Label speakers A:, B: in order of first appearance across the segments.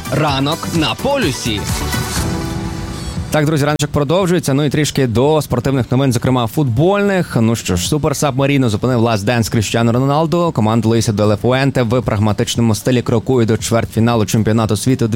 A: Ранок на полюсі.
B: Так, друзі, раночок продовжується. Ну і трішки до спортивних новин, зокрема футбольних. Ну що ж, Супер Сабмаріно зупинив Last Dance Кріштіану Роналду. Команда Луїса де ла Фуенте в прагматичному стилі крокує до чвертьфіналу чемпіонату світу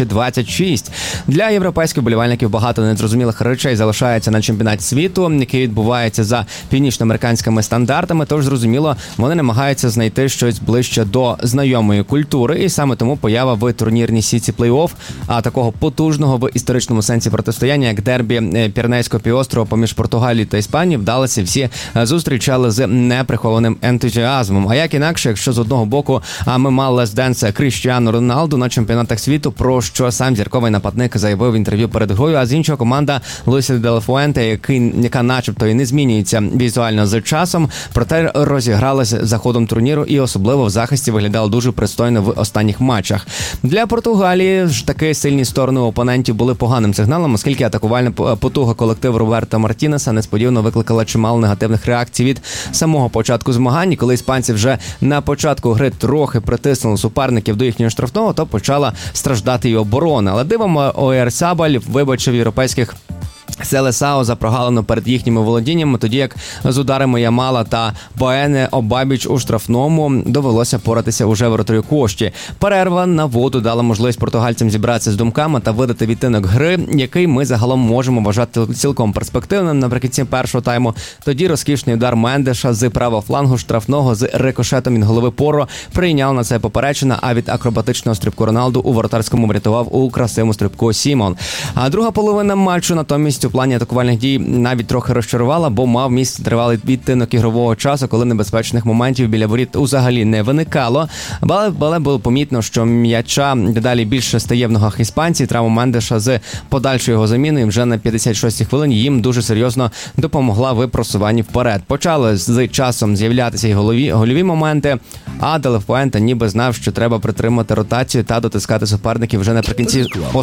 B: 2026. Для європейських вболівальників багато незрозумілих речей залишається на чемпіонаті світу, який відбувається за північноамериканськими стандартами. Тож, зрозуміло, вони намагаються знайти щось ближче до знайомої культури. І саме тому поява в турнірній сітці плей-офф, а такого потужного в історичному сенсі протистояння, як дербі Піренейського півострова поміж Португалією та Іспанією, вдалося, всі зустрічали з неприхованим ентузіазмом. А як інакше, якщо з одного боку ми мали Last Dance Кріштіану Роналду на чемпіонатах світу, про що сам зірковий нападник заявив в інтерв'ю перед грою, а з іншого команда Луїса де ла Фуенте, яка начебто і не змінюється візуально з часом, проте розігралася за ходом турніру і особливо в захисті виглядала дуже пристойно в останніх матчах. Для Португалії ж таки сильні сторони опонентів були поганим сигналом, оскільки атакувальна потуга колективу Роберто Мартінеса несподівано викликала чимало негативних реакцій від самого початку змагань. І коли іспанці вже на початку гри трохи притиснули суперників до їхнього штрафного, то почала страждати і оборона. Але дивом Ойярзабаль вибачив європейських Селесао за прогалину перед їхніми володіннями, тоді як з ударами Ямала та Боене обабіч у штрафному довелося поратися уже воротарю Кошті. Перерва на воду дала можливість португальцям зібратися з думками та видати відтинок гри, який ми загалом можемо вважати цілком перспективним наприкінці першого тайму. Тоді розкішний удар Мендеша з правого флангу штрафного з рикошетом від голови Поро прийняв на це поперечина, а від акробатичного стрибку Роналду у воротарському врятував у красивому стрибку Сімон. А друга половина матчу натомість у плані атакувальних дій навіть трохи розчарувала, бо мав місце тривалий відтинок ігрового часу, коли небезпечних моментів біля воріт взагалі не виникало. Але було помітно, що м'яча дедалі більше стає в ногах іспанців. Травма Мендеша з подальшою його заміною вже на 56-й хвилині їм дуже серйозно допомогла в просуванні вперед. Почали з часом з'являтися й гольові моменти, а де ла Фуенте ніби знав, що треба притримати ротацію та дотискати суперників вже наприкінці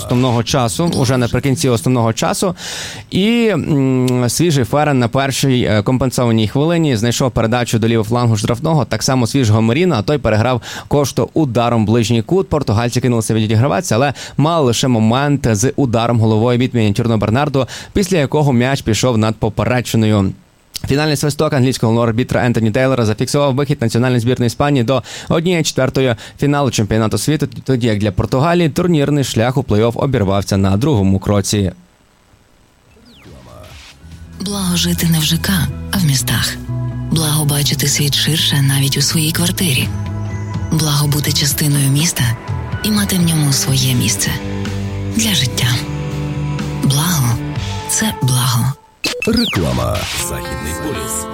B: основного часу. І свіжий Ферран на першій компенсованій хвилині знайшов передачу до лівого флангу штрафного, так само свіжого Меріна, а той переграв Кошту ударом в ближній кут. Португальці кинулися відіграватися, але мали лише момент з ударом головою від мініатюрного Бернардо, після якого м'яч пішов над поперечиною. Фінальний свисток англійського арбітра Ентоні Тейлора зафіксував вихід національної збірної Іспанії до 1/4 фіналу чемпіонату світу, тоді як для Португалії турнірний шлях у плей-офф обірвався на другому кроці.
C: Благо жити не в ЖК, а в містах. Благо бачити світ ширше навіть у своїй квартирі. Благо бути частиною міста і мати в ньому своє місце. Для життя. Благо – це благо.
D: Реклама. Західний полюс.